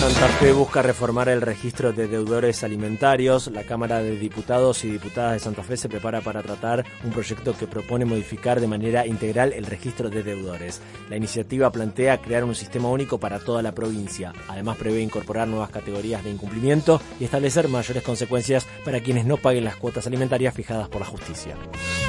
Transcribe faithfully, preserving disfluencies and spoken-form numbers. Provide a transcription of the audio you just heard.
Santa Fe busca reformar el registro de deudores alimentarios. La Cámara de Diputados y Diputadas de Santa Fe se prepara para tratar un proyecto que propone modificar de manera integral el registro de deudores. La iniciativa plantea crear un sistema único para toda la provincia. Además, prevé incorporar nuevas categorías de incumplimiento y establecer mayores consecuencias para quienes no paguen las cuotas alimentarias fijadas por la justicia.